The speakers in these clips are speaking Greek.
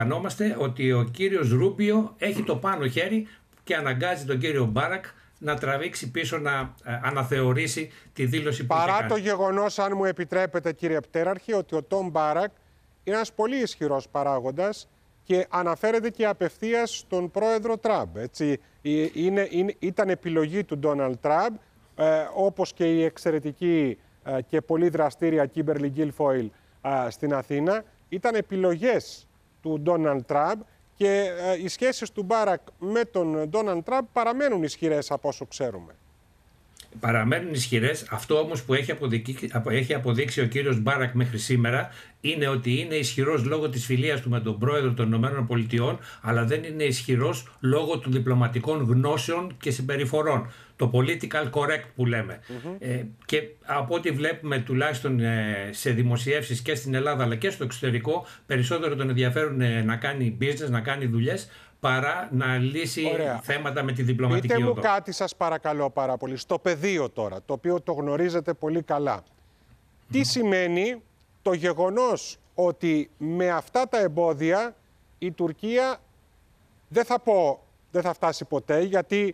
Αντιλαμβανόμαστε ότι ο κύριος Ρούμπιο έχει το πάνω χέρι και αναγκάζει τον κύριο Μπάρακ να τραβήξει πίσω, να αναθεωρήσει τη δήλωση που είχε κάνει. Παρά το γεγονός, αν μου επιτρέπετε κύριε Πτέραρχη, ότι ο Τόμ Μπάρακ είναι ένας πολύ ισχυρός παράγοντας και αναφέρεται και απευθείας στον πρόεδρο Τραμπ. Έτσι. Ήταν επιλογή του Ντόναλντ Τραμπ, όπως και η εξαιρετική και πολύ δραστήρια Κίμπερλι Γκίλφοιλ στην Αθήνα. Ήταν επιλογές του Ντόναλντ Τραμπ και οι σχέσεις του Μπάρακ με τον Ντόναλντ Τραμπ παραμένουν ισχυρές από όσο ξέρουμε. Παραμένουν ισχυρές. Αυτό όμως που έχει αποδείξει ο κύριος Μπάρακ μέχρι σήμερα είναι ότι είναι ισχυρός λόγω της φιλίας του με τον πρόεδρο των ΗΠΑ, αλλά δεν είναι ισχυρός λόγω των διπλωματικών γνώσεων και συμπεριφορών. Το political correct που λέμε. Και από ό,τι βλέπουμε τουλάχιστον σε δημοσιεύσεις και στην Ελλάδα αλλά και στο εξωτερικό, περισσότερο τον ενδιαφέρουν να κάνει business, να κάνει δουλειές, παρά να λύσει θέματα με τη διπλωματική οδό. Πείτε μου κάτι σας παρακαλώ πάρα πολύ, στο πεδίο τώρα, το οποίο το γνωρίζετε πολύ καλά. Τι σημαίνει το γεγονός ότι με αυτά τα εμπόδια η Τουρκία, δεν θα φτάσει ποτέ, γιατί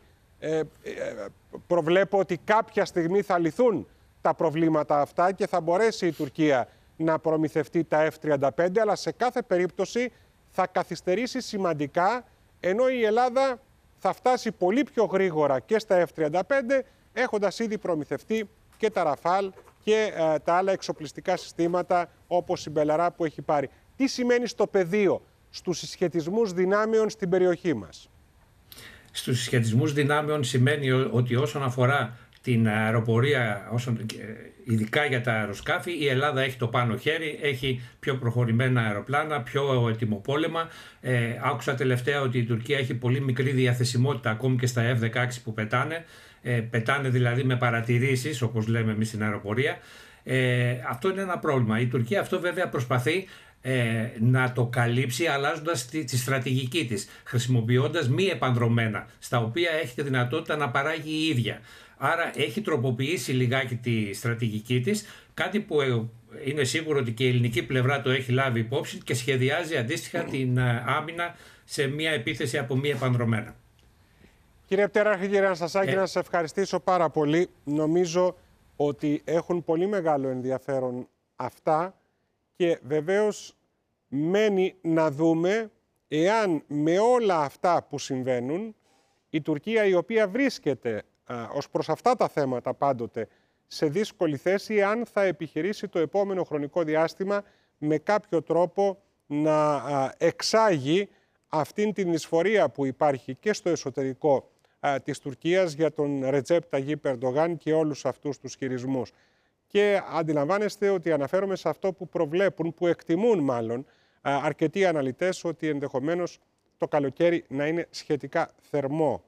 προβλέπω ότι κάποια στιγμή θα λυθούν τα προβλήματα αυτά και θα μπορέσει η Τουρκία να προμηθευτεί τα F-35, αλλά σε κάθε περίπτωση θα καθυστερήσει σημαντικά, ενώ η Ελλάδα θα φτάσει πολύ πιο γρήγορα και στα F-35, έχοντας ήδη προμηθευτεί και τα Ραφάλ και τα άλλα εξοπλιστικά συστήματα όπως η Μπελαρά που έχει πάρει. Τι σημαίνει στο πεδίο, στους συσχετισμούς δυνάμεων στην περιοχή μας? Στους συσχετισμούς δυνάμεων σημαίνει ότι όσον αφορά την αεροπορία, ειδικά για τα αεροσκάφη, η Ελλάδα έχει το πάνω χέρι, έχει πιο προχωρημένα αεροπλάνα, πιο ετοιμοπόλεμα. Άκουσα τελευταία ότι η Τουρκία έχει πολύ μικρή διαθεσιμότητα ακόμη και στα F-16 που πετάνε. Πετάνε δηλαδή με παρατηρήσεις, όπως λέμε εμείς στην αεροπορία. Αυτό είναι ένα πρόβλημα. Η Τουρκία αυτό βέβαια προσπαθεί να το καλύψει αλλάζοντας τη στρατηγική της, χρησιμοποιώντας μη επανδρομένα, στα οποία έχει τη δυνατότητα να παράγει η ίδια. Άρα έχει τροποποιήσει λιγάκι τη στρατηγική της, κάτι που είναι σίγουρο ότι και η ελληνική πλευρά το έχει λάβει υπόψη και σχεδιάζει αντίστοιχα την άμυνα σε μια επίθεση από μη επανδρομένα. Κύριε Πτέραρχη, κύριε Αναστασάκη, να σας ευχαριστήσω πάρα πολύ. Νομίζω ότι έχουν πολύ μεγάλο ενδιαφέρον αυτά και βεβαίως μένει να δούμε εάν με όλα αυτά που συμβαίνουν η Τουρκία, η οποία βρίσκεται ως προς αυτά τα θέματα πάντοτε σε δύσκολη θέση, αν θα επιχειρήσει το επόμενο χρονικό διάστημα με κάποιο τρόπο να εξάγει αυτήν την εισφορία που υπάρχει και στο εσωτερικό της Τουρκίας για τον Ρετζέπ Ταγίπ Ερντογάν και όλους αυτούς τους χειρισμούς. Και αντιλαμβάνεστε ότι αναφέρομαι σε αυτό που προβλέπουν, που εκτιμούν μάλλον αρκετοί αναλυτές, ότι ενδεχομένως το καλοκαίρι να είναι σχετικά θερμό.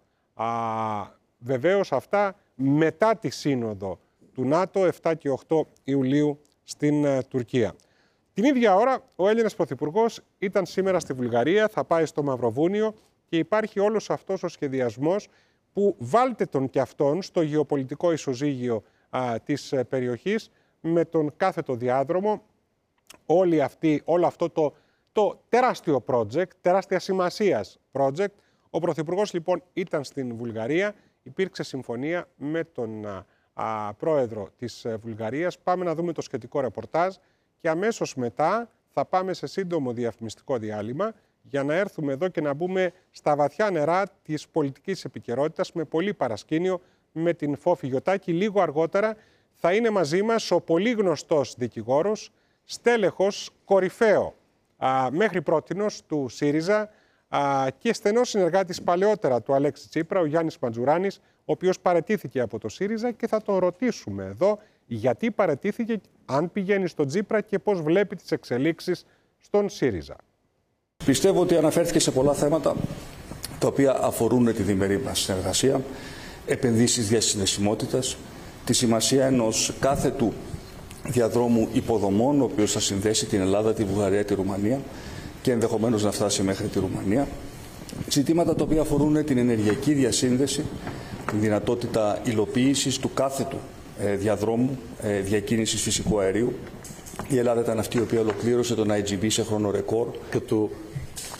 Βεβαίως αυτά μετά τη σύνοδο του ΝΑΤΟ 7 και 8 Ιουλίου στην Τουρκία. Την ίδια ώρα ο Έλληνας Πρωθυπουργός ήταν σήμερα στη Βουλγαρία, θα πάει στο Μαυροβούνιο και υπάρχει όλος αυτός ο σχεδιασμός που βάλτε τον και αυτόν στο γεωπολιτικό ισοζύγιο της περιοχής με τον κάθετο διάδρομο. Όλο αυτό το τεράστιο project, τεράστια σημασίας project. Ο Πρωθυπουργός λοιπόν ήταν στην Βουλγαρία, υπήρξε συμφωνία με τον πρόεδρο της Βουλγαρίας. Πάμε να δούμε το σχετικό ρεπορτάζ και αμέσως μετά θα πάμε σε σύντομο διαφημιστικό διάλειμμα για να έρθουμε εδώ και να μπούμε στα βαθιά νερά της πολιτικής επικαιρότητας με πολύ παρασκήνιο με την Φόφη Γιωτάκη. Λίγο αργότερα θα είναι μαζί μας ο πολύ γνωστός δικηγόρος, στέλεχος κορυφαίο μέχρι πρότινος του ΣΥΡΙΖΑ και στενός συνεργάτης παλαιότερα του Αλέξη Τσίπρα, ο Γιάννης Μαντζουράνης, ο οποίος παραιτήθηκε από το ΣΥΡΙΖΑ και θα τον ρωτήσουμε εδώ γιατί παραιτήθηκε, αν πηγαίνει στον Τσίπρα και πώς βλέπει τις εξελίξεις στον ΣΥΡΙΖΑ. Πιστεύω ότι αναφέρθηκε σε πολλά θέματα τα οποία αφορούν τη διμερή μας συνεργασία, επενδύσεις διασυνδεσιμότητας, τη σημασία ενός κάθετου διαδρόμου υποδομών, ο οποίος θα συνδέσει την Ελλάδα, τη Βουλγαρία, τη Ρουμανία και ενδεχομένως να φτάσει μέχρι τη Ρουμανία. Ζητήματα τα οποία αφορούν την ενεργειακή διασύνδεση, την δυνατότητα υλοποίησης του κάθετου διαδρόμου διακίνησης φυσικού αερίου. Η Ελλάδα ήταν αυτή η οποία ολοκλήρωσε τον IGB σε χρόνο ρεκόρ. Като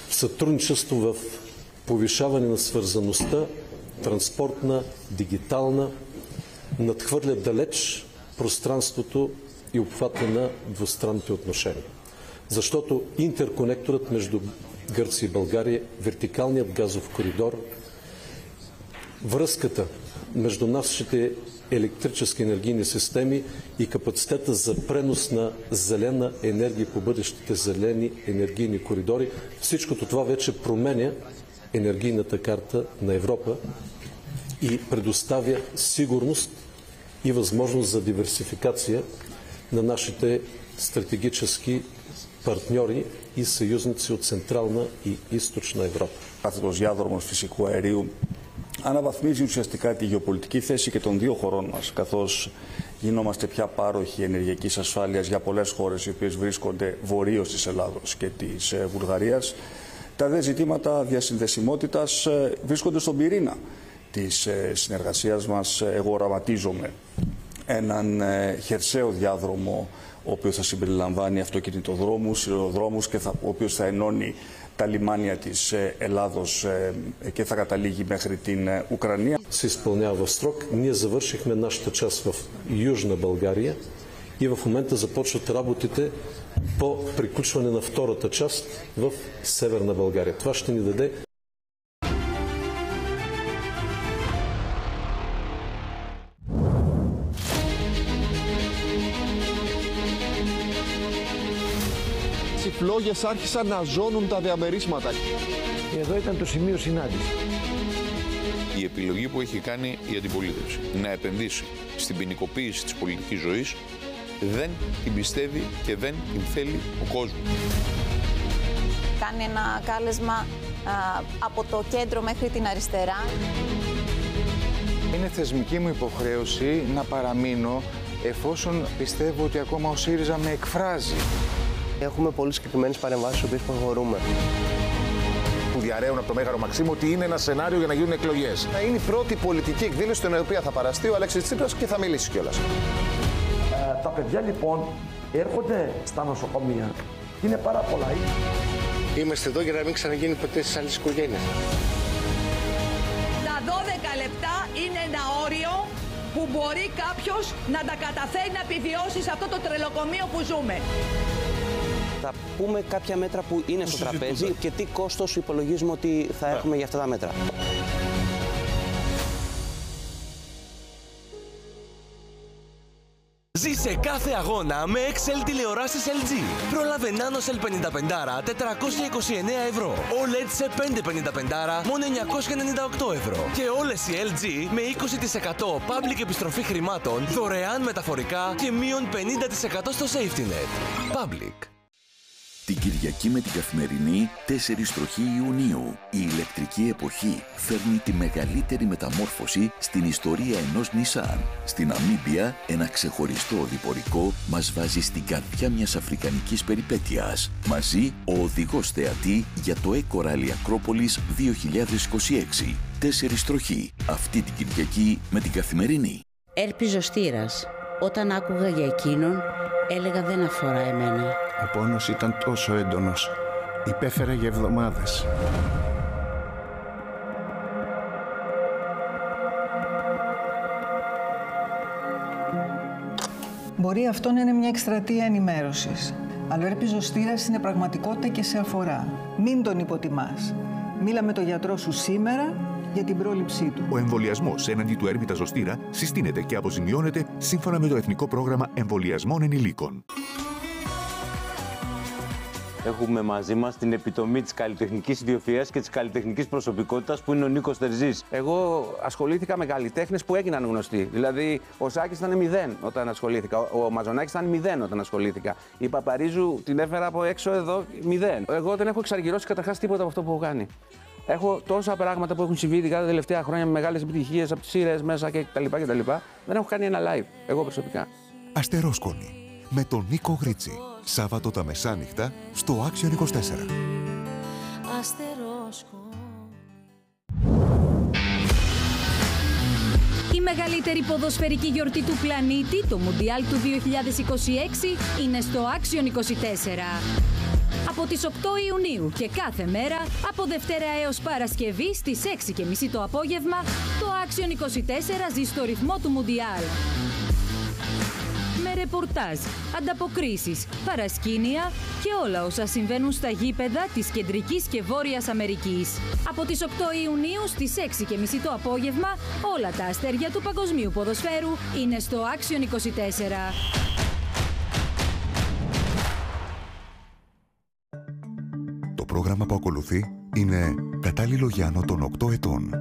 сътрудничество в повишаване на свързаността, транспортна, дигитална, надхвърля далеч пространството и обхвата на двустранните отношения. Защото интерконекторът между Гърция и България, вертикалният газов коридор, връзката между нашите електрически енергийни системи и капацитета за пренос на зелена енергия по бъдещите зелени енергийни коридори, всичкото това вече променя енергийната карта на Европа и предоставя сигурност и възможност за диверсификация на нашите стратегически партньори и съюзници от Централна и Източна Ευρώπη. Κάθετος διάδρομος φυσικού αερίου αναβαθμίζει ουσιαστικά τη γεωπολιτική θέση και των δύο χωρών μας, καθώς γινόμαστε πια πάροχοι ενεργειακής ασφάλειας για πολλές χώρες οι οποίες βρίσκονται βορείως της Ελλάδος και της Βουλγαρίας. Τα δε ζητήματα διασυνδεσιμότητας βρίσκονται στον πυρήνα της συνεργασίας μας. Εγώ οραματίζομαι έναν χερσαίο διάδρομο ο οποίος θα συμπεριλαμβάνει αυτοκινητοδρόμους, σιδηροδρόμους και ο οποίος θα ενώνει τα λιμάνια της Ελλάδος και θα καταλήγει μέχρι την Ουκρανία. Се изпълнява в срок. Ние завършихме нашата част в Южна България и в момента започват работите по приключване на втората част в Северна България. Това ще ни даде Οι φλόγες άρχισαν να ζώνουν τα διαμερίσματα. Εδώ ήταν το σημείο συνάντησης. Η επιλογή που έχει κάνει η αντιπολίτευση να επενδύσει στην ποινικοποίηση της πολιτικής ζωής δεν την πιστεύει και δεν την θέλει ο κόσμος. Κάνει ένα κάλεσμα από το κέντρο μέχρι την αριστερά. Είναι θεσμική μου υποχρέωση να παραμείνω εφόσον πιστεύω ότι ακόμα ο ΣΥΡΙΖΑ με εκφράζει. Έχουμε πολύ συγκεκριμένες παρεμβάσεις στις οποίες προχωρούμε. Που διαρρέουν από το Μέγαρο Μαξίμου ότι είναι ένα σενάριο για να γίνουν εκλογές. Είναι η πρώτη πολιτική εκδήλωση στην οποία θα παραστεί ο Αλέξης Τσίπρας και θα μιλήσει κιόλας. Τα παιδιά λοιπόν έρχονται στα νοσοκομεία. Είναι πάρα πολλά. Είμαστε εδώ για να μην ξαναγίνει ποτέ στις άλλες οικογένειες. Τα 12 λεπτά είναι ένα όριο που μπορεί κάποιος να τα καταφέρει να επιβιώσει σε αυτό το τρελοκομείο που ζούμε. Θα πούμε κάποια μέτρα που είναι στο τραπέζι και τι κόστος υπολογίζουμε ότι θα έχουμε για αυτά τα μέτρα. Ζήσε κάθε αγώνα με XL τηλεοράσεις LG. Πρόλαβε Nano Cell 55 429 ευρώ. OLED σε 555 μόνο 998 ευρώ. Και όλες οι LG με 20% public επιστροφή χρημάτων, δωρεάν μεταφορικά και μείον 50% στο safety net. Public. Την Κυριακή με την Καθημερινή 4 τροχή Ιουνίου. Η ηλεκτρική εποχή φέρνει τη μεγαλύτερη μεταμόρφωση στην ιστορία ενός Nissan. Στην Ναμίμπια, ένα ξεχωριστό οδηπορικό μας βάζει στην καρδιά μιας αφρικανικής περιπέτειας. Μαζί, ο οδηγός θεατή για το Eco Rally Ακρόπολης 2026. 4 τροχή. Αυτή την Κυριακή με την Καθημερινή. Έρπιζο στήρας. Όταν άκουγα για εκείνον, έλεγα δεν αφορά εμένα. Ο πόνος ήταν τόσο έντονος. Υπέφερε για εβδομάδες. Μπορεί αυτό να είναι μια εκστρατεία ενημέρωσης. Αλλά ο έρπιζος στήρας είναι πραγματικότητα και σε αφορά. Μην τον υποτιμάς. Μίλα με τον γιατρό σου σήμερα για την πρόληψή του. Ο εμβολιασμός έναντι του έρπιτα ζωστήρα συστήνεται και αποζημιώνεται σύμφωνα με το Εθνικό Πρόγραμμα Εμβολιασμών Ενηλίκων. Έχουμε μαζί μας την επιτομή της καλλιτεχνικής ιδιοφυΐας και της καλλιτεχνικής προσωπικότητας που είναι ο Νίκος Τερζής. Εγώ ασχολήθηκα με καλλιτέχνες που έγιναν γνωστοί. Δηλαδή, ο Σάκης ήταν 0 όταν ασχολήθηκα. Ο Μαζονάκης ήταν 0 όταν ασχολήθηκα. Η Παπαρίζου την έφερα από έξω εδώ 0. Εγώ δεν έχω εξαργυρώσει καταρχάς τίποτα από αυτό που έχω κάνει. Έχω τόσα πράγματα που έχουν συμβεί ειδικά τα τελευταία χρόνια με μεγάλες επιτυχίες από τις σειρές μέσα κτλ. Δεν έχω κάνει ένα live, εγώ προσωπικά. Αστερόσκονη με τον Νίκο Γρίτσι. Σάββατο τα μεσάνυχτα στο Action 24. Η μεγαλύτερη ποδοσφαιρική γιορτή του πλανήτη, το Μουντιάλ του 2026, είναι στο Action 24. Από τις 8 Ιουνίου και κάθε μέρα, από Δευτέρα έως Παρασκευή στις 6:30 το απόγευμα, το Action 24 ζει στο ρυθμό του Μουντιάλ. Με ρεπορτάζ, ανταποκρίσεις, παρασκήνια και όλα όσα συμβαίνουν στα γήπεδα της Κεντρικής και Βόρειας Αμερικής. Από τις 8 Ιουνίου στις 6:30 το απόγευμα, όλα τα αστέρια του παγκοσμίου ποδοσφαίρου είναι στο Action 24. Το πρόγραμμα που ακολουθεί είναι κατάλληλο για άνω των 8 ετών.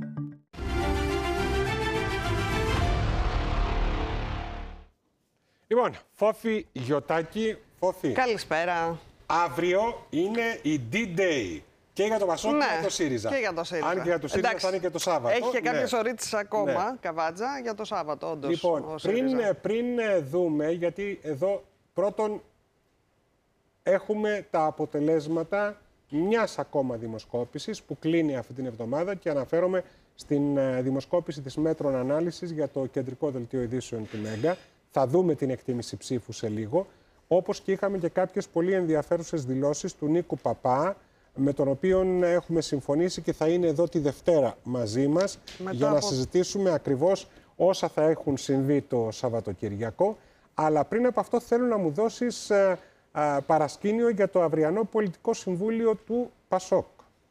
Λοιπόν, Φόφη Γιωτάκη, Φόφη. Καλησπέρα. Αύριο είναι η D-Day. Και για το Πασόκ και για το ΣΥΡΙΖΑ. Και για το ΣΥΡΙΖΑ. Αν και για το ΣΥΡΙΖΑ θα είναι και το Σάββατο. Έχει και κάποιες ωρίτες ακόμα, Καβάτζα, για το Σάββατο, όντως. Λοιπόν, πριν δούμε, γιατί εδώ πρώτον έχουμε τα αποτελέσματα μιας ακόμα δημοσκόπησης που κλείνει αυτή την εβδομάδα και αναφέρομαι στην δημοσκόπηση της Μέτρων Ανάλυσης για το κεντρικό δελτίο ειδήσεων του Μέγκα. Θα δούμε την εκτίμηση ψήφου σε λίγο, όπως και είχαμε και κάποιες πολύ ενδιαφέρουσες δηλώσεις του Νίκου Παπά, με τον οποίο έχουμε συμφωνήσει και θα είναι εδώ τη Δευτέρα μαζί μας για να συζητήσουμε ακριβώς όσα θα έχουν συμβεί το Σαββατοκυριακό. Αλλά πριν από αυτό θέλω να μου δώσεις παρασκήνιο για το αυριανό πολιτικό συμβούλιο του Πασόκ.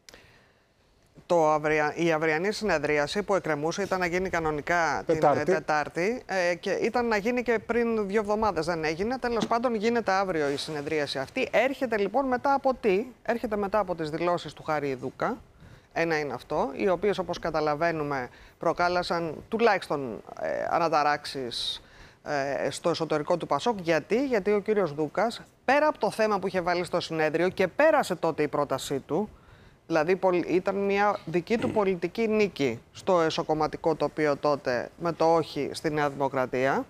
Η αυριανή συνεδρίαση που εκκρεμούσε ήταν να γίνει κανονικά την Τετάρτη και ήταν να γίνει και πριν 2 εβδομάδες, δεν έγινε. Τέλος πάντων γίνεται αύριο η συνεδρίαση αυτή. Έρχεται λοιπόν μετά από τι? Έρχεται μετά από τις δηλώσεις του Χάρη Δούκα. Ένα είναι αυτό, οι οποίες όπως καταλαβαίνουμε προκάλεσαν τουλάχιστον αναταράξεις στο εσωτερικό του Πασόκ. Γιατί ο κύριος Δούκας, πέρα από το θέμα που είχε βάλει στο συνέδριο και πέρασε τότε η πρότασή του, δηλαδή ήταν μια δική του πολιτική νίκη στο εσωκομματικό τοπίο τότε με το όχι στη Νέα Δημοκρατία,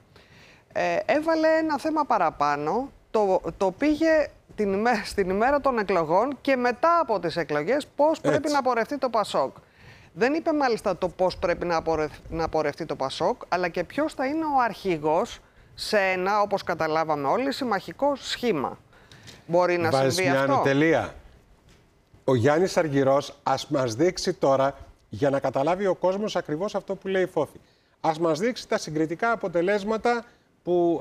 έβαλε ένα θέμα παραπάνω, το πήγε στην ημέρα των εκλογών και μετά από τις εκλογές πώς πρέπει να πορευτεί το Πασόκ. Δεν είπε μάλιστα το πώς πρέπει να πορευτεί το Πασόκ, αλλά και ποιος θα είναι ο αρχηγός σε ένα, όπως καταλάβαμε όλοι, συμμαχικό σχήμα. Μπορεί να συμβεί αυτό? Τελεία. Ο Γιάννης Αργυρός ας μας δείξει τώρα, για να καταλάβει ο κόσμος ακριβώς αυτό που λέει η Φόφη, ας μας δείξει τα συγκριτικά αποτελέσματα που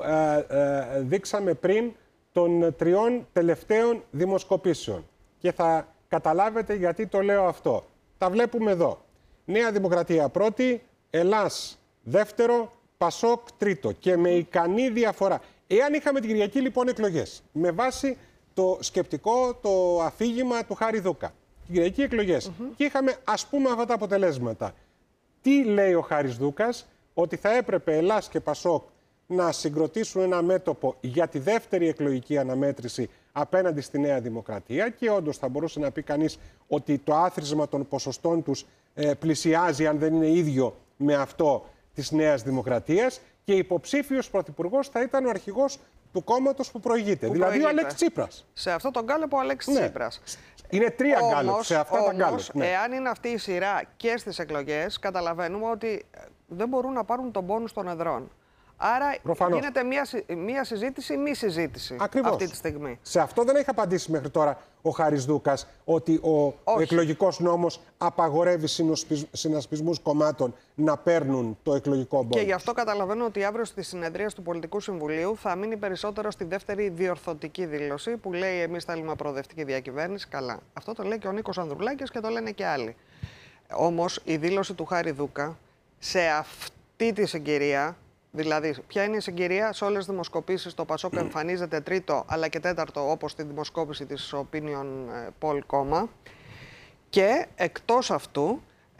δείξαμε πριν των 3 τελευταίων δημοσκοπήσεων. Και θα καταλάβετε γιατί το λέω αυτό. Τα βλέπουμε εδώ. Νέα Δημοκρατία πρώτη, Ελλάς δεύτερο, Πασόκ τρίτο. Και με ικανή διαφορά. Εάν είχαμε την Κυριακή λοιπόν εκλογές, με βάση το σκεπτικό, το αφήγημα του Χάρη Δούκα, την Κυριακή εκλογές, και είχαμε ας πούμε αυτά τα αποτελέσματα. Τι λέει ο Χάρης Δούκας? Ότι θα έπρεπε Ελλάς και Πασόκ να συγκροτήσουν ένα μέτωπο για τη δεύτερη εκλογική αναμέτρηση απέναντι στη Νέα Δημοκρατία και όντως θα μπορούσε να πει κανείς ότι το άθροισμα των ποσοστών τους πλησιάζει, αν δεν είναι ίδιο με αυτό της Νέας Δημοκρατίας, και υποψήφιος πρωθυπουργός θα ήταν ο αρχηγός του κόμματος που προηγείται, δηλαδή ο Αλέξης Τσίπρας. Σε αυτό τον γκάλωπ ο Αλέξης Τσίπρας. Είναι 3 γκάλωπ σε αυτά τα γκάλωπ. Εάν είναι αυτή η σειρά και στις εκλογές, καταλαβαίνουμε ότι δεν μπορούν να πάρουν τον πόνους των εδρών. Άρα γίνεται μία συζήτηση, μη συζήτηση αυτή τη στιγμή. Σε αυτό δεν έχει απαντήσει μέχρι τώρα ο Χάρης Δούκας, ότι ο εκλογικός νόμος απαγορεύει συνασπισμούς κομμάτων να παίρνουν το εκλογικό μπόνους. Και γι' αυτό καταλαβαίνω ότι αύριο στη συνεδρία του Πολιτικού Συμβουλίου θα μείνει περισσότερο στη δεύτερη διορθωτική δήλωση που λέει εμείς θέλουμε προοδευτική διακυβέρνηση. Καλά. Αυτό το λέει και ο Νίκος Ανδρουλάκης και το λένε και άλλοι. Όμως η δήλωση του Χάρη Δούκα σε αυτή τη συγκυρία. Δηλαδή, ποια είναι η συγκυρία? Σε όλες τις δημοσκοπήσεις το Πασόκ εμφανίζεται τρίτο αλλά και τέταρτο, όπως στη δημοσκόπηση της Opinion Poll κόμμα. Και εκτός αυτού,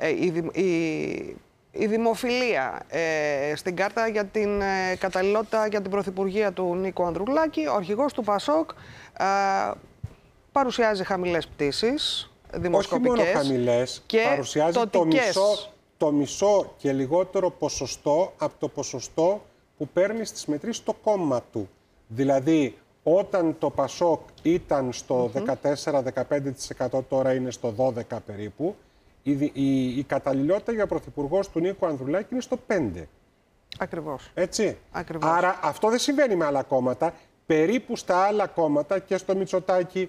η δημοφιλία στην κάρτα για την καταλληλότητα για την πρωθυπουργία του Νίκου Ανδρουλάκη, ο αρχηγός του Πασόκ παρουσιάζει χαμηλές πτήσεις δημοσκοπικές. Όχι μόνο χαμηλές, και παρουσιάζει το μισό και λιγότερο ποσοστό από το ποσοστό που παίρνει στις μετρήσεις το κόμμα του. Δηλαδή, όταν το Πασόκ ήταν στο 14-15%, τώρα είναι στο 12% περίπου, η καταλληλότητα για πρωθυπουργός του Νίκου Ανδρουλάκη είναι στο 5%. Ακριβώς. Έτσι. Ακριβώς. Άρα αυτό δεν συμβαίνει με άλλα κόμματα. Περίπου στα άλλα κόμματα, και στο Μητσοτάκη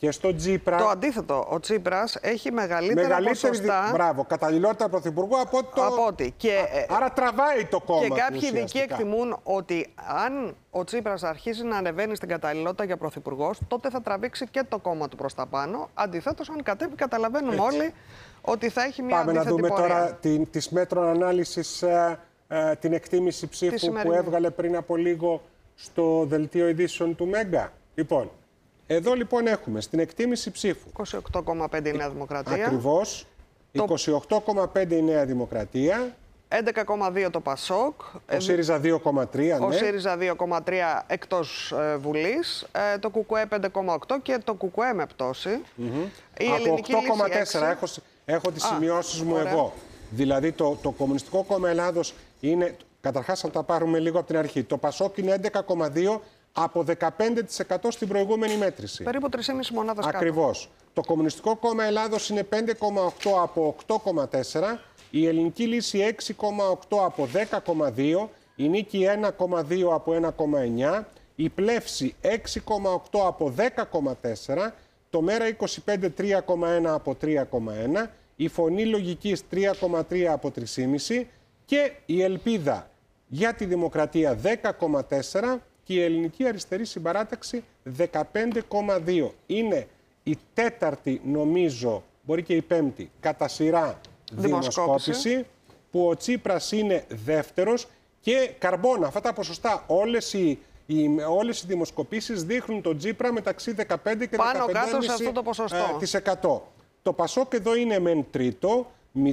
Και στο Τσίπρα. Το αντίθετο. Ο Τσίπρας έχει μεγαλύτερα ποσοστά. Μπράβο, καταλληλότητα πρωθυπουργού από ό,τι. Άρα τραβάει το κόμμα. Και κάποιοι ειδικοί εκτιμούν ότι αν ο Τσίπρας αρχίσει να ανεβαίνει στην καταλληλότητα για πρωθυπουργός, τότε θα τραβήξει και το κόμμα του προς τα πάνω. Αντιθέτως, αν κατέβει, καταλαβαίνουμε όλοι ότι θα έχει μια αντίθετη πορεία. Πάμε να δούμε τώρα τις μέτρων ανάλυσης, την εκτίμηση ψήφου που έβγαλε πριν από λίγο στο δελτίο ειδήσεων του Μέγκα. Λοιπόν, εδώ λοιπόν έχουμε στην εκτίμηση ψήφου 28,5 η Νέα Δημοκρατία. Ακριβώς. 28,5 η Νέα Δημοκρατία. 11,2 το Πασόκ. Ο ΣΥΡΙΖΑ 2,3. Ο ΣΥΡΙΖΑ 2,3 εκτός Βουλής. Το ΚΚΕ 5,8 και το ΚΚΕ με πτώση. Από 8,4 έχω τις σημειώσεις μου εγώ. Δηλαδή το Κομμουνιστικό Κόμμα Ελλάδος είναι, καταρχάς να τα πάρουμε λίγο από την αρχή, το Πασόκ είναι 11,2 από 15% στην προηγούμενη μέτρηση. Περίπου 3,5 μονάδες κάτω. Ακριβώς. Το Κομμουνιστικό Κόμμα Ελλάδος είναι 5,8 από 8,4, η Ελληνική Λύση 6,8 από 10,2, η Νίκη 1,2 από 1,9, η Πλεύση 6,8 από 10,4, το Μέρα 25 3,1 από 3,1, η Φωνή Λογικής 3,3 από 3,5 και η Ελπίδα για τη Δημοκρατία 10,4 και η Ελληνική Αριστερή Συμπαράταξη 15,2. Είναι η τέταρτη, νομίζω, μπορεί και η πέμπτη, κατά σειρά δημοσκόπηση, που ο Τσίπρας είναι δεύτερος και καρμπόνα. Αυτά τα ποσοστά, όλες οι δημοσκοπήσεις δείχνουν τον Τσίπρα μεταξύ 15 και 15,5%. Πάνω κάτω σε αυτό το ποσοστό. Το Πασόκ εδώ είναι μεν τρίτο,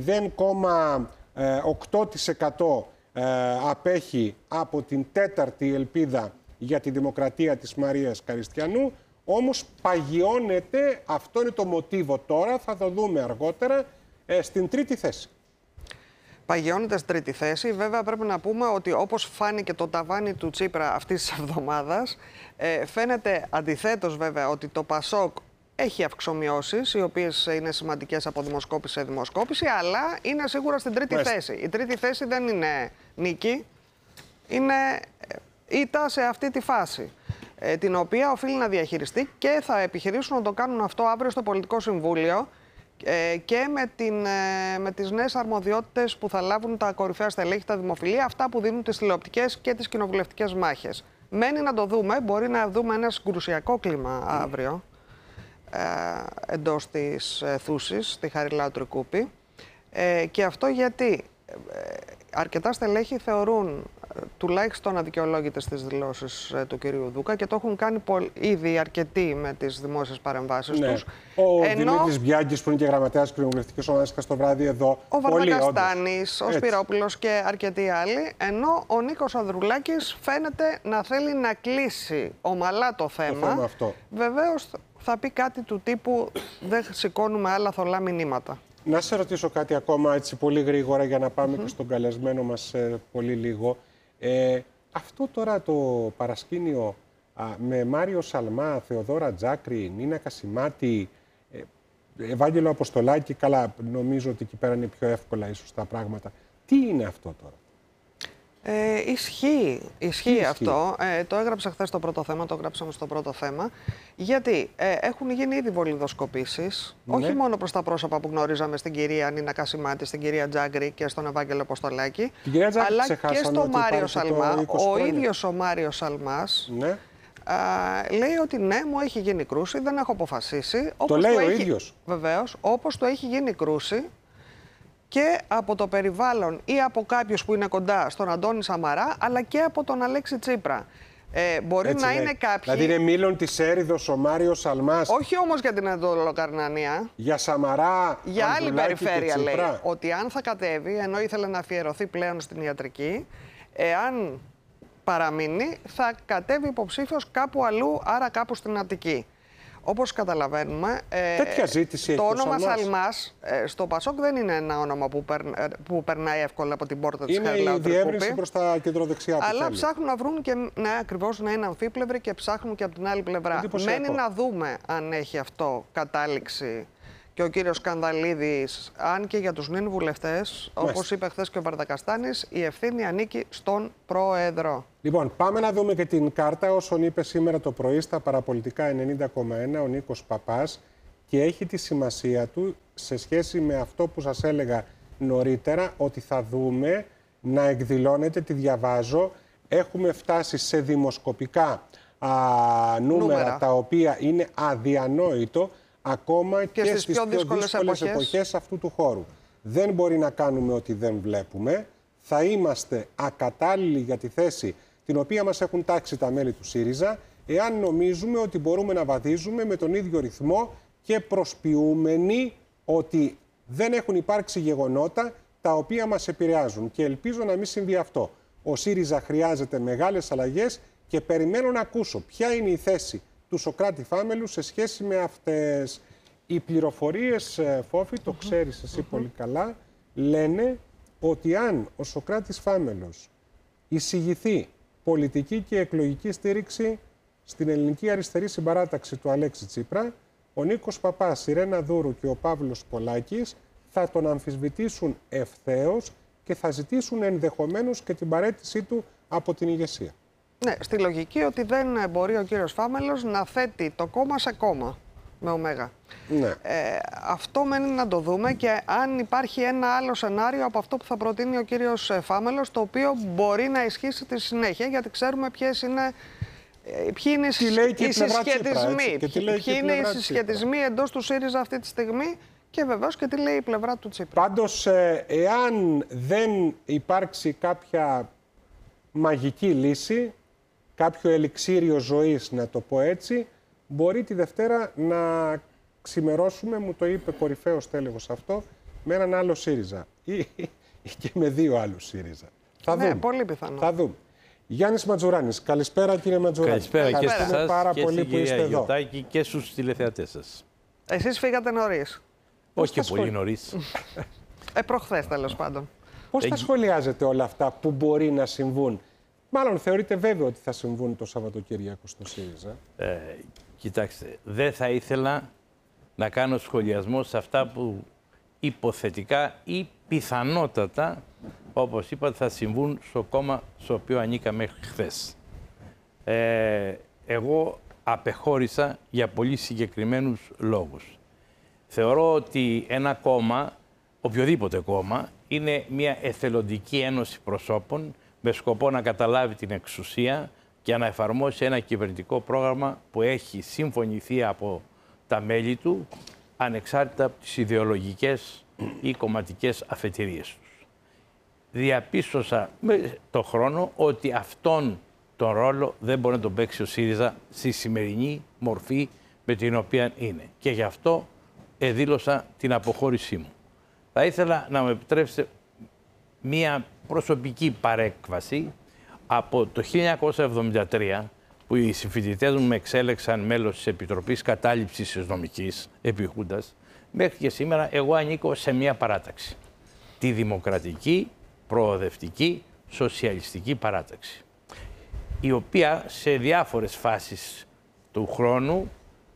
0,8% απέχει από την τέταρτη Ελπίδα για τη Δημοκρατία της Μαρίας Καριστιανού, όμως παγιώνεται, αυτό είναι το μοτίβο τώρα, θα το δούμε αργότερα, στην τρίτη θέση. Παγιώνεται στην τρίτη θέση. Βέβαια πρέπει να πούμε ότι όπως φάνηκε το ταβάνι του Τσίπρα αυτής της εβδομάδας, φαίνεται αντιθέτως βέβαια ότι το Πασόκ έχει αυξομοιώσεις, οι οποίες είναι σημαντικές από δημοσκόπηση σε δημοσκόπηση, αλλά είναι σίγουρα στην τρίτη θέση. Η τρίτη θέση δεν είναι νίκη, είναι ήττα σε αυτή τη φάση, την οποία οφείλει να διαχειριστεί και θα επιχειρήσουν να το κάνουν αυτό αύριο στο Πολιτικό Συμβούλιο και με τις νέες αρμοδιότητες που θα λάβουν τα κορυφαία στελέχη, τα δημοφιλή, αυτά που δίνουν τις τηλεοπτικές και τις κοινοβουλευτικές μάχες. Μένει να το δούμε, μπορεί να δούμε ένα συγκρουσιακό κλίμα αύριο εντός της Θούσης, στη Χαριλάου Τρικούπη. Και αυτό γιατί αρκετά στελέχη θεωρούν τουλάχιστον αδικαιολόγητες τις δηλώσεις του κυρίου Δούκα και το έχουν κάνει ήδη αρκετοί με τις δημόσιες παρεμβάσεις τους. Ο Δημήτρης Μπιάγκης, που είναι και γραμματέας της κοινοβουλευτικής ομάδας, στο βράδυ εδώ. Ο Βαρδακαστάνης, ο Σπυρόπουλος και αρκετοί άλλοι. Ενώ ο Νίκος Ανδρουλάκης φαίνεται να θέλει να κλείσει ομαλά το θέμα. Βεβαίως θα πει κάτι του τύπου «δεν σηκώνουμε άλλα θολά μηνύματα». Να σε ρωτήσω κάτι ακόμα έτσι πολύ γρήγορα για να πάμε και στον καλεσμένο μας πολύ λίγο. Αυτό τώρα το παρασκήνιο με Μάριο Σαλμά, Θεοδόρα Τζάκρη, Νίνα Κασιμάτη, Ευάγγελο Αποστολάκη, καλά νομίζω ότι εκεί πέρα είναι πιο εύκολα ίσως τα πράγματα. Τι είναι αυτό τώρα? Ισχύει αυτό. Το έγραψα χθες στο πρώτο θέμα, το γράψαμε στο πρώτο θέμα. Γιατί έχουν γίνει ήδη βολιδοσκοπήσεις, όχι μόνο προς τα πρόσωπα που γνωρίζαμε στην κυρία Νίνα Κασιμάτη, στην κυρία Τζάγκρη και στον Ευάγγελο Αποστολάκη, αλλά και στο Μάριο Σαλμά. Ο ίδιος ο Μάριος Σαλμάς λέει ότι ναι, μου έχει γίνει κρούση, δεν έχω αποφασίσει. Το λέει ο ίδιος. Βεβαίως, όπως το έχει γίνει κρούση και από το περιβάλλον ή από κάποιους που είναι κοντά στον Αντώνη Σαμαρά, αλλά και από τον Αλέξη Τσίπρα. Μπορεί έτσι να είναι κάποιοι. Δηλαδή είναι μήλον της έρηδος ο Μάριος Σαλμάς. Όχι όμως για την Εντολοκαρνανία. Για Σαμαρά, για άλλη περιφέρεια λέει. Ότι αν θα κατέβει, ενώ ήθελε να αφιερωθεί πλέον στην ιατρική, εάν παραμείνει, θα κατέβει υποψήφιος κάπου αλλού, άρα κάπου στην Αττική. Όπως καταλαβαίνουμε, τέτοια ζήτηση το όνομα Σαλμάς στο Πασόκ δεν είναι ένα όνομα που περνάει εύκολα από την πόρτα της Χαριλάου Τρικούπη. Είναι η διεύρυνση προς τα κεντροδεξιά. Αλλά ψάχνουν να βρουν και ακριβώς να είναι αμφίπλευροι και ψάχνουν και από την άλλη πλευρά. Μένει να δούμε αν έχει αυτό κατάληξη και ο κύριος Σκανδαλίδης, αν και για τους νυν βουλευτές, όπως είπε χθες και ο Βαρδακαστάνης, η ευθύνη ανήκει στον Πρόεδρο. Λοιπόν, πάμε να δούμε και την κάρτα όσον είπε σήμερα το πρωί στα παραπολιτικά 90,1 ο Νίκος Παπάς και έχει τη σημασία του σε σχέση με αυτό που σας έλεγα νωρίτερα, ότι θα δούμε να εκδηλώνεται, τη διαβάζω, έχουμε φτάσει σε δημοσκοπικά νούμερα τα οποία είναι αδιανόητο ακόμα και στις πιο δύσκολες εποχές αυτού του χώρου. Δεν μπορεί να κάνουμε ό,τι δεν βλέπουμε. Θα είμαστε ακατάλληλοι για τη θέση την οποία μας έχουν τάξει τα μέλη του ΣΥΡΙΖΑ, εάν νομίζουμε ότι μπορούμε να βαδίζουμε με τον ίδιο ρυθμό και προσποιούμενοι ότι δεν έχουν υπάρξει γεγονότα τα οποία μας επηρεάζουν. Και ελπίζω να μην συμβεί αυτό. Ο ΣΥΡΙΖΑ χρειάζεται μεγάλες αλλαγές και περιμένω να ακούσω ποια είναι η θέση του Σωκράτη Φάμελου σε σχέση με αυτές. Οι πληροφορίες, Φόφη, το ξέρεις εσύ πολύ καλά, λένε ότι αν ο Σωκράτης Φάμελος εισηγηθεί πολιτική και εκλογική στήριξη στην ελληνική αριστερή συμπαράταξη του Αλέξη Τσίπρα, ο Νίκος Παπάς, η Ρένα Δούρου και ο Παύλος Πολάκης θα τον αμφισβητήσουν ευθέως και θα ζητήσουν ενδεχομένως και την παραίτησή του από την ηγεσία. Ναι, στη λογική ότι δεν μπορεί ο κύριος Φάμελος να θέτει το κόμμα σε κόμμα με ωμέγα. Ναι. Αυτό μένει να το δούμε και αν υπάρχει ένα άλλο σενάριο από αυτό που θα προτείνει ο κύριος Φάμελος, το οποίο μπορεί να ισχύσει στη συνέχεια, γιατί ξέρουμε ποιοι είναι οι συσχετισμοί. Ποιοι είναι οι συσχετισμοί εντός του ΣΥΡΙΖΑ αυτή τη στιγμή και βεβαίως και τι λέει η πλευρά του Τσίπρα. Πάντως, εάν δεν υπάρξει κάποια μαγική λύση, κάποιο ελιξίριο ζωής, να το πω έτσι, μπορεί τη Δευτέρα να ξημερώσουμε, μου το είπε κορυφαίος τέλεχος αυτό, με έναν άλλο ΣΥΡΙΖΑ ή και με δύο άλλους ΣΥΡΙΖΑ. Θα δούμε. Πολύ πιθανό. Θα δούμε. Γιάννης Ματζουράνης. Καλησπέρα, κύριε Ματζουράνη. Καλησπέρα και σε εσάς πάρα και πολύ στην που είστε κυρία εδώ. Γιωτάκη και στους τηλεθεατές σας. Εσείς φύγατε νωρίς. Όχι και πολύ νωρίς. Προχθές τέλος πάντων. Πώς θα σχολιάζετε όλα αυτά που μπορεί να συμβούν? Μάλλον θεωρείτε βέβαιο ότι θα συμβούν το Σαββατοκύριακο στο ΣΥΡΙΖΑ. Κοιτάξτε, δεν θα ήθελα να κάνω σχολιασμό σε αυτά που υποθετικά ή πιθανότατα, όπως είπατε, θα συμβούν στο κόμμα στο οποίο ανήκαμε χθες. Εγώ απεχώρησα για πολύ συγκεκριμένους λόγους. Θεωρώ ότι ένα κόμμα, οποιοδήποτε κόμμα, είναι μια εθελοντική ένωση προσώπων με σκοπό να καταλάβει την εξουσία και να εφαρμόσει ένα κυβερνητικό πρόγραμμα που έχει συμφωνηθεί από τα μέλη του, ανεξάρτητα από τις ιδεολογικές ή κομματικές αφετηρίες τους. Διαπίστωσα με το χρόνο ότι αυτόν τον ρόλο δεν μπορεί να τον παίξει ο ΣΥΡΙΖΑ στη σημερινή μορφή με την οποία είναι. Και γι' αυτό δήλωσα την αποχώρησή μου. Θα ήθελα να μου επιτρέψετε μία προσωπική παρέκβαση. Από το 1973, που οι συμφοιτητές μου με εξέλεξαν μέλος της Επιτροπής Κατάληψης της Νομικής Επιχούντας, μέχρι και σήμερα εγώ ανήκω σε μία παράταξη. Τη Δημοκρατική, Προοδευτική, Σοσιαλιστική Παράταξη, η οποία σε διάφορες φάσεις του χρόνου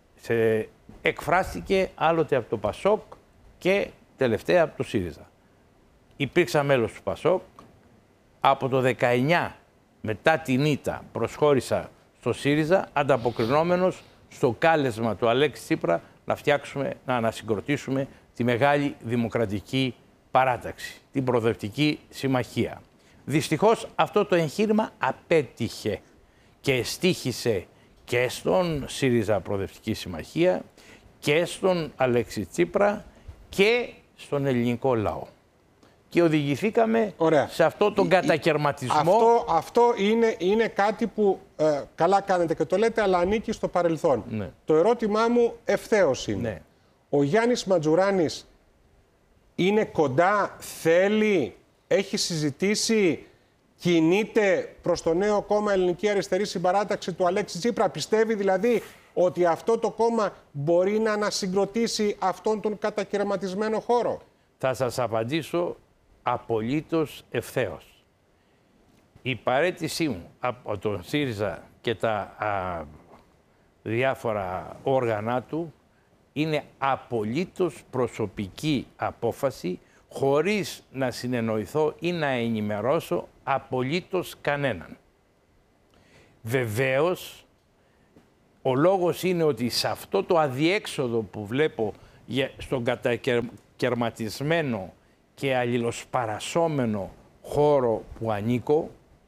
εκφράστηκε άλλοτε από το ΠΑΣΟΚ και τελευταία από το ΣΥΡΙΖΑ. Υπήρξα μέλος του ΠΑΣΟΚ. Από το 19, μετά την ήττα, προσχώρησα στο ΣΥΡΙΖΑ, ανταποκρινόμενος στο κάλεσμα του Αλέξη Τσίπρα να φτιάξουμε, να ανασυγκροτήσουμε τη μεγάλη δημοκρατική παράταξη, την Προοδευτική Συμμαχία. Δυστυχώς αυτό το εγχείρημα απέτυχε και στοίχησε και στον ΣΥΡΙΖΑ Προοδευτική Συμμαχία και στον Αλέξη Τσίπρα και στον ελληνικό λαό. Και οδηγηθήκαμε σε αυτό τον κατακαιρματισμό. Αυτό είναι κάτι που καλά κάνετε και το λέτε, αλλά ανήκει στο παρελθόν. Ναι. Το ερώτημά μου ευθέως είναι. Ναι. Ο Γιάννης Ματζουράνης είναι κοντά, θέλει, έχει συζητήσει, κινείται προς το νέο κόμμα Ελληνική Αριστερή Συμπαράταξη του Αλέξη Τσίπρα? Πιστεύει δηλαδή ότι αυτό το κόμμα μπορεί να ανασυγκροτήσει αυτόν τον κατακαιρματισμένο χώρο? Θα σας απαντήσω απολύτως ευθέως. Η παραίτησή μου από τον ΣΥΡΙΖΑ και τα διάφορα όργανα του είναι απολύτως προσωπική απόφαση, χωρίς να συνεννοηθώ ή να ενημερώσω απολύτως κανέναν. Βεβαίως, ο λόγος είναι ότι σε αυτό το αδιέξοδο που βλέπω στον κατακαιρματισμένο και αλληλοσπαρασσόμενο χώρο που ανήκω,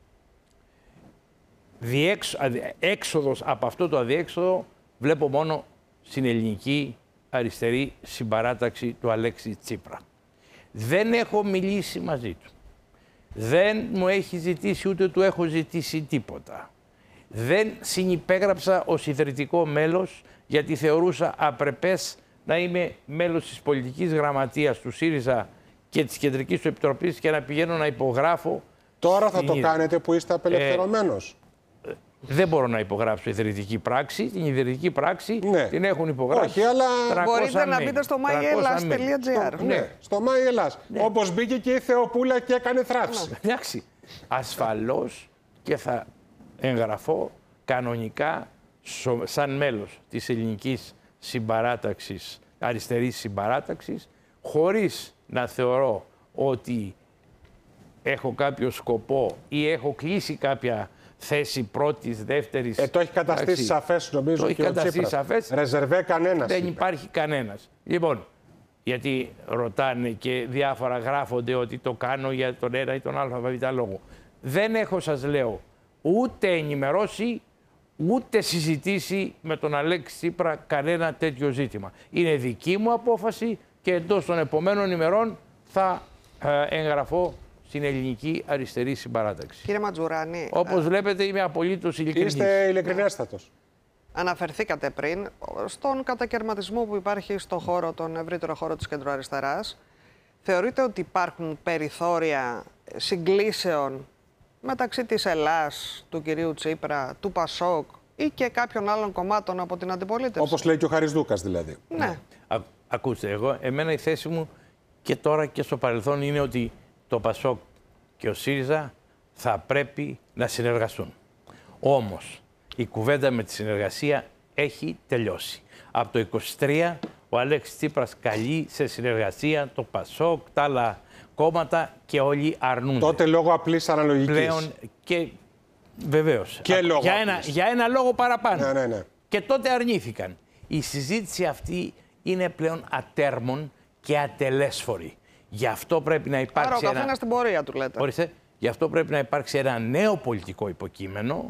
έξοδος από αυτό το αδιέξοδο βλέπω μόνο στην ελληνική αριστερή συμπαράταξη του Αλέξη Τσίπρα. Δεν έχω μιλήσει μαζί του. Δεν μου έχει ζητήσει, ούτε του έχω ζητήσει τίποτα. Δεν συνυπέγραψα ως ιδρυτικό μέλος, γιατί θεωρούσα απρεπές να είμαι μέλος της πολιτικής γραμματείας του ΣΥΡΙΖΑ και της Κεντρικής του Επιτροπής και να πηγαίνω να υπογράφω. Τώρα θα το κάνετε που είστε απελευθερωμένος. Δεν μπορώ να υπογράψω ιδρυτική πράξη. Την ιδρυτική πράξη την έχουν υπογράψει. Όχι, αλλά μπορείτε να μπείτε στο myellas.gr. Ναι, στο myellas. Ναι. Όπως μπήκε και η Θεοπούλα και έκανε θράψη. Εντάξει. Ασφαλώς και θα εγγραφώ κανονικά σαν μέλος της ελληνικής συμπαράταξης, αριστερής συμπαράταξης, χωρίς να θεωρώ ότι έχω κάποιο σκοπό ή έχω κλείσει κάποια θέση πρώτης, δεύτερης. Το έχει καταστήσει σαφές, νομίζω, το έχει καταστήσει σαφές. Ρεζερβέ κανένας. Δεν υπάρχει κανένας. Λοιπόν, γιατί ρωτάνε και διάφορα γράφονται ότι το κάνω για τον ένα ή τον ΑΒ λόγο. Δεν έχω, σας λέω, ούτε ενημερώσει, ούτε συζητήσει με τον Αλέξη Τσίπρα κανένα τέτοιο ζήτημα. Είναι δική μου απόφαση και εντός των επομένων ημερών θα εγγραφώ στην ελληνική αριστερή συμπαράταξη. Κύριε Ματζουράνη, όπως βλέπετε είμαι απολύτως ειλικρινής. Είστε ειλικρινέστατος. Αναφερθήκατε πριν στον κατακαιρματισμό που υπάρχει στον χώρο, τον ευρύτερο χώρο της κεντροαριστεράς. Θεωρείτε ότι υπάρχουν περιθώρια συγκλήσεων μεταξύ της Ελλάς, του κυρίου Τσίπρα, του Πασόκ ή και κάποιων άλλων κομμάτων από την αντιπολίτευση? Όπως λέει και ο Χαρισδούκας δηλαδή. Ναι. Ακούστε, εμένα η θέση μου και τώρα και στο παρελθόν είναι ότι το Πασόκ και ο ΣΥΡΙΖΑ θα πρέπει να συνεργαστούν. Όμως, η κουβέντα με τη συνεργασία έχει τελειώσει. Από το 23 ο Αλέξης Τσίπρας καλεί σε συνεργασία το Πασόκ, τα άλλα κόμματα και όλοι αρνούνται. Τότε λόγω απλής αναλογικής. Πλέον και βεβαίως. Και λόγω για ένα λόγο παραπάνω. Ναι. Και τότε αρνήθηκαν. Η συζήτηση αυτή είναι πλέον ατέρμον και ατελέσφορη. Γι' αυτό πρέπει να υπάρξει. Άρα ο καθένας στην πορεία του, λέτε. Ορίστε. Γι' αυτό πρέπει να υπάρξει ένα νέο πολιτικό υποκείμενο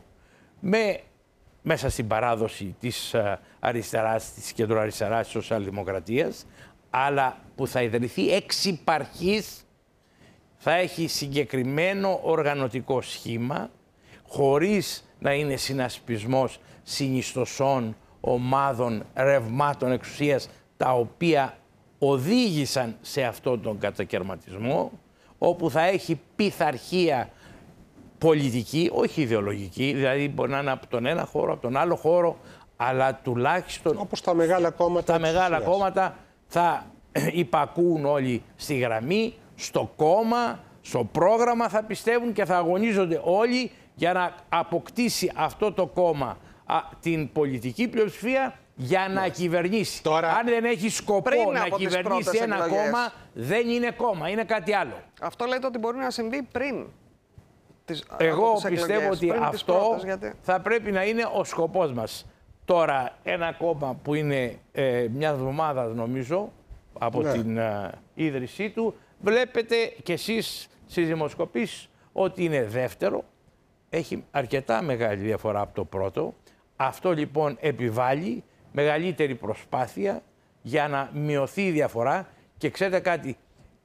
μέσα στην παράδοση της αριστεράς, της κεντροαριστεράς, της σοσιαλδημοκρατίας, αλλά που θα ιδρυθεί εξ υπαρχής, θα έχει συγκεκριμένο οργανωτικό σχήμα, χωρίς να είναι συνασπισμός συνιστοσών, ομάδων, ρευμάτων εξουσίας, τα οποία οδήγησαν σε αυτόν τον κατακαιρματισμό, όπου θα έχει πειθαρχία πολιτική, όχι ιδεολογική, δηλαδή μπορεί να είναι από τον ένα χώρο, από τον άλλο χώρο, αλλά τουλάχιστον όπως τα μεγάλα κόμματα. Τα μεγάλα κόμματα θα υπακούν όλοι στη γραμμή, στο κόμμα, στο πρόγραμμα θα πιστεύουν και θα αγωνίζονται όλοι για να αποκτήσει αυτό το κόμμα την πολιτική πλειοψηφία για να κυβερνήσει. Τώρα, αν δεν έχει σκοπό να κυβερνήσει ένα κόμμα, δεν είναι κόμμα, είναι κάτι άλλο. Αυτό λέτε ότι μπορεί να συμβεί πριν. Εγώ πιστεύω ότι αυτό θα πρέπει να είναι ο σκοπός μας. Τώρα, ένα κόμμα που είναι μια εβδομάδα, νομίζω, από την ίδρυσή του, βλέπετε κι εσείς στις δημοσκοπήσεις ότι είναι δεύτερο. Έχει αρκετά μεγάλη διαφορά από το πρώτο. Αυτό λοιπόν επιβάλλει μεγαλύτερη προσπάθεια για να μειωθεί η διαφορά και ξέρετε κάτι,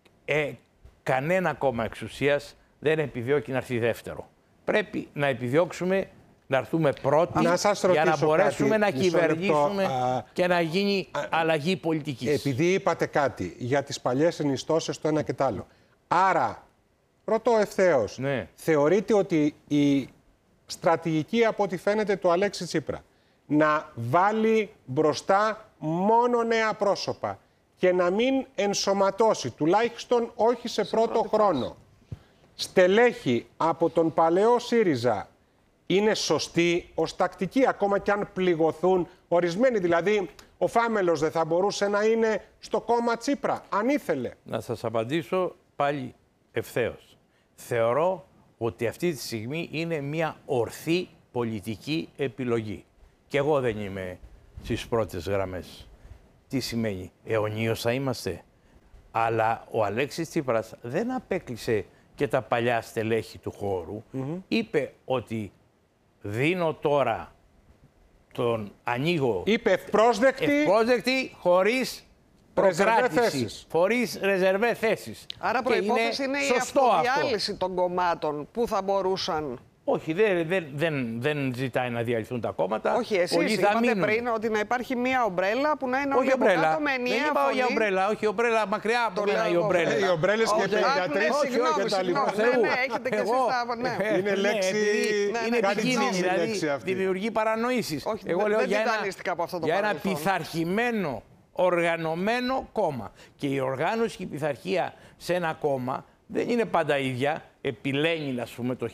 κανένα κόμμα εξουσίας δεν επιδιώκει να έρθει δεύτερο. Πρέπει να επιδιώξουμε να έρθουμε πρώτοι για να μπορέσουμε να κυβερνήσουμε και να γίνει αλλαγή πολιτικής. Επειδή είπατε κάτι για τις παλιές ενιστώσεις το ένα και το άλλο. Άρα, ρωτώ ευθέως, θεωρείτε ότι η στρατηγική από ό,τι φαίνεται του Αλέξη Τσίπρα να βάλει μπροστά μόνο νέα πρόσωπα και να μην ενσωματώσει, τουλάχιστον όχι σε πρώτο χρόνο, στελέχη από τον παλαιό ΣΥΡΙΖΑ είναι σωστή ως τακτική, ακόμα και αν πληγωθούν ορισμένοι? Δηλαδή, ο Φάμελος δεν θα μπορούσε να είναι στο κόμμα Τσίπρα, αν ήθελε? Να σας απαντήσω πάλι ευθέως. Θεωρώ ότι αυτή τη στιγμή είναι μια ορθή πολιτική επιλογή. Και εγώ δεν είμαι στις πρώτες γραμμές. Τι σημαίνει? Αιωνίως θα είμαστε. Αλλά ο Αλέξης Τσίπρας δεν απέκλεισε και τα παλιά στελέχη του χώρου. Είπε ότι δίνω τώρα τον ανοίγω. Είπε ευπρόσδεκτη χωρίς προκράτηση, χωρίς ρεζερβέ θέσεις. Άρα προϋπόθεση είναι η αυτοδιάλυση των κομμάτων που θα μπορούσαν... Όχι, δεν ζητάει να διαλυθούν τα κόμματα. Όχι, εσείς είπατε πριν ότι να υπάρχει μία ομπρέλα που να είναι όλοι από κάτω με ενιαία φωνή. Δεν είπα για ομπρέλα, όχι ομπρέλα, μακριά από μένα η ομπρέλα. Οι ομπρέλες και οι παιδιατρίες και τα λοιπά. Ναι, έχετε και εσείς τα... Είναι λέξη... Είναι επικίνδυνη, δηλαδή δημιουργεί παρανοήσεις. Εγώ λέω για ένα πειθαρχημένο, οργανωμένο κόμμα. Και η οργάνωση και η πειθαρχία σε ένα κόμμα δεν είναι πάντα ίδια. Επί Λένιν, ας πούμε, το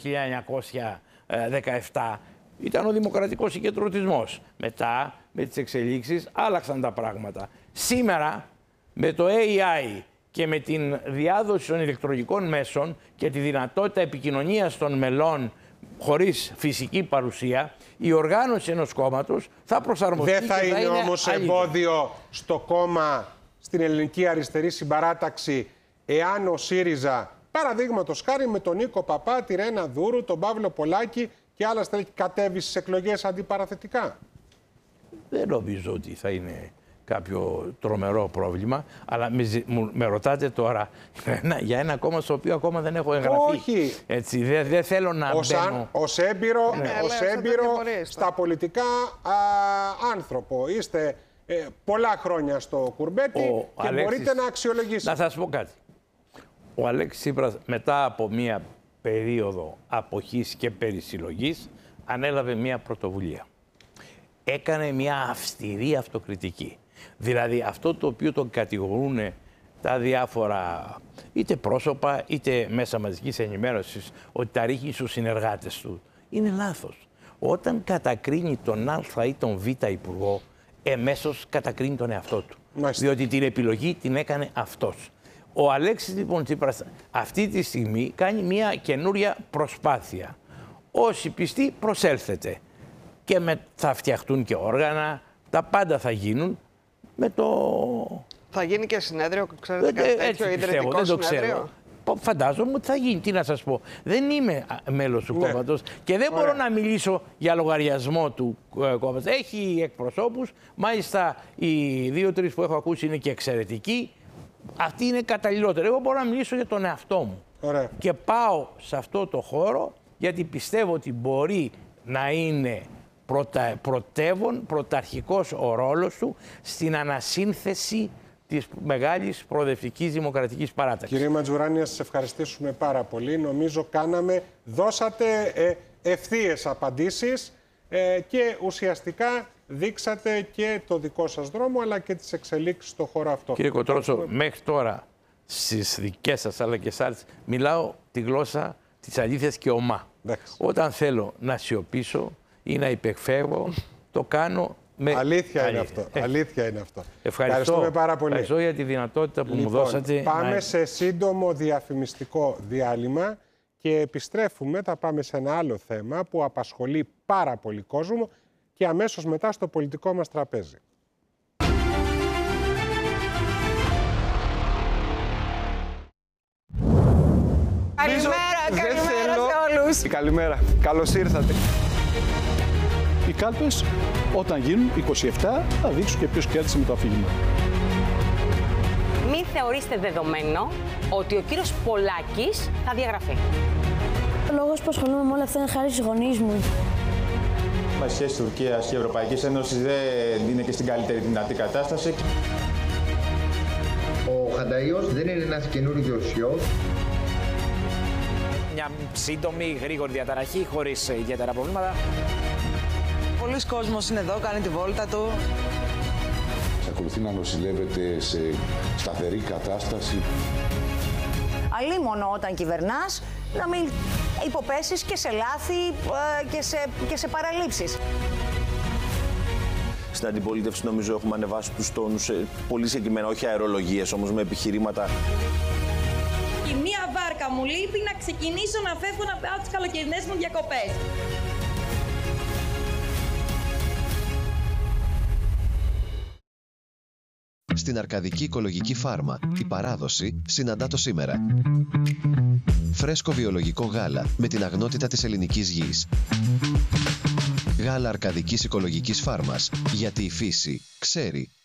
1917 ήταν ο δημοκρατικός συγκεντρωτισμός. Μετά, με τις εξελίξεις, άλλαξαν τα πράγματα. Σήμερα, με το AI και με την διάδοση των ηλεκτρονικών μέσων και τη δυνατότητα επικοινωνίας των μελών χωρίς φυσική παρουσία, η οργάνωση ενός κόμματος θα προσαρμοστεί. Δεν θα είναι όμως εμπόδιο στο κόμμα, στην ελληνική αριστερή συμπαράταξη, εάν ο ΣΥΡΙΖΑ, παραδείγματος χάρη με τον Νίκο Παπά, τη Ρένα Δούρου, τον Παύλο Πολάκη και άλλα στέλεχη, κατέβει στις εκλογές αντιπαραθετικά? Δεν νομίζω ότι θα είναι κάποιο τρομερό πρόβλημα, αλλά με ρωτάτε τώρα για ένα κόμμα στο οποίο ακόμα δεν έχω εγγραφεί. Όχι. Έτσι, δεν θέλω να μπαίνω... Ως έμπειρο στα πολιτικά άνθρωπο. Είστε πολλά χρόνια στο κουρμπέτι και μπορείτε να αξιολογήσετε. Να σας πω κάτι. Ο Αλέξης Τσίπρας, μετά από μία περίοδο αποχής και περισυλλογής, ανέλαβε μία πρωτοβουλία. Έκανε μία αυστηρή αυτοκριτική. Δηλαδή αυτό το οποίο τον κατηγορούν τα διάφορα είτε πρόσωπα είτε μέσα μαζικής ενημέρωσης ότι τα ρίχνει στους συνεργάτες του, είναι λάθος. Όταν κατακρίνει τον Α ή τον Β υπουργό, εμέσως κατακρίνει τον εαυτό του. Διότι την επιλογή την έκανε αυτός. Ο Αλέξης λοιπόν Τσίπρας αυτή τη στιγμή κάνει μια καινούρια προσπάθεια. Όσοι πιστοί προσέλθετε. Και θα φτιαχτούν και όργανα, τα πάντα θα γίνουν με το... Θα γίνει και συνέδριο, ξέρετε, κάτι τέτοιο ιδρυτικό συνέδριο? Φαντάζομαι ότι θα γίνει, τι να σας πω. Δεν είμαι μέλος του κόμματος και δεν μπορώ να μιλήσω για λογαριασμό του κόμματος. Έχει εκπροσώπους, μάλιστα οι 2-3 που έχω ακούσει είναι και εξαιρετικοί. Αυτοί είναι καταλληλότεροι. Εγώ μπορώ να μιλήσω για τον εαυτό μου. Ωραία. Και πάω σε αυτό το χώρο γιατί πιστεύω ότι μπορεί να είναι πρωταρχικός ο ρόλος του στην ανασύνθεση της μεγάλης προοδευτικής δημοκρατικής παράταξης. Κύριε Ματζουράνη, να σας ευχαριστήσουμε πάρα πολύ. Νομίζω δώσατε ευθείες απαντήσεις και ουσιαστικά δείξατε και το δικό σας δρόμο αλλά και τις εξελίξεις στο χώρο αυτό. Κύριε Κοτρότσο, μέχρι τώρα στις δικές σας αλλά και στις μιλάω τη γλώσσα της αλήθειας και ομά. Όταν θέλω να σιωπήσω ή να υπεκφεύγω, το κάνω με αλήθεια. Είναι αυτό. Αλήθεια είναι αυτό. Ευχαριστούμε πάρα πολύ. Ευχαριστώ για τη δυνατότητα που μου δώσατε. Πάμε σε σύντομο διαφημιστικό διάλειμμα και επιστρέφουμε. Θα πάμε σε ένα άλλο θέμα που απασχολεί πάρα πολύ κόσμο και αμέσως μετά στο πολιτικό μας τραπέζι. Καλημέρα σε όλους. Καλημέρα. Καλώς ήρθατε. Οι κάλπες όταν γίνουν 27 θα δείξουν και ποιος κέρδισε με το αφήγημα. Μην θεωρήστε δεδομένο ότι ο κύριος Πολάκης θα διαγραφεί. Ο λόγος που ασχολούμαι με όλα αυτά είναι χάρη στους γονείς μου. Η σχέση Τουρκίας και Ευρωπαϊκής Ένωσης δεν είναι και στην καλύτερη δυνατή κατάσταση. Ο Χανταΐος δεν είναι ένας καινούριος ιός. Μια σύντομη, γρήγορη διαταραχή, χωρίς ιδιαίτερα προβλήματα. Πολλοί κόσμος είναι εδώ, κάνει τη βόλτα του. Ακολουθεί να νοσηλεύεται σε σταθερή κατάσταση. Αλίμονο όταν κυβερνάς, να μην υποπέσεις και σε λάθη και σε παραλήψεις. Στην αντιπολίτευση νομίζω έχουμε ανεβάσει τους τόνους πολύ συγκεκριμένα, όχι αερολογίες όμως, με επιχειρήματα. Η μία βάρκα μου λείπει να ξεκινήσω να φεύγω να πάω τις καλοκαιρινές μου διακοπές. Στην Αρκαδική Οικολογική Φάρμα, η παράδοση συναντά το σήμερα. Φρέσκο βιολογικό γάλα με την αγνότητα της ελληνικής γης. Γάλα Αρκαδικής Οικολογικής Φάρμας, γιατί η φύση ξέρει.